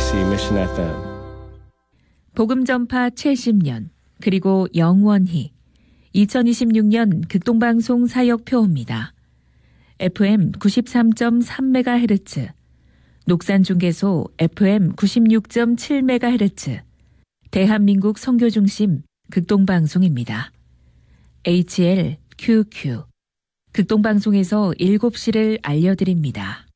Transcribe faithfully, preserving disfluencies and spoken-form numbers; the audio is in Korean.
케이비씨 Mission 에프엠. 복음 전파 칠십 년 그리고 영원히 이천이십육 년 극동방송 사역표입니다. 에프엠 구십삼 점 삼 메가헤르츠, 녹산중개소 에프엠 구십육 점 칠 메가헤르츠, 대한민국 선교중심 극동방송입니다. 에이치엘큐큐 극동방송에서 일곱 시를 알려드립니다.